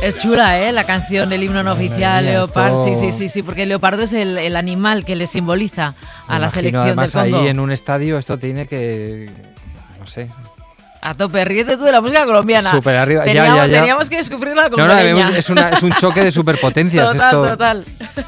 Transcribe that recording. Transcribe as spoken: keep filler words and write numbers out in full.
Es chula, ¿eh? La canción, el himno no oficial, mía, Leopard, esto... sí, sí, sí, sí, porque el leopardo es el, el animal que le simboliza a Me la imagino, selección además, del Congo. ahí en un estadio esto tiene que... no sé... A tope, ríete tú de la música colombiana. Súper arriba, teníamos, ya, ya, ya. Teníamos que descubrirla como No, no, es, una, es un choque de superpotencias. Total, esto. total.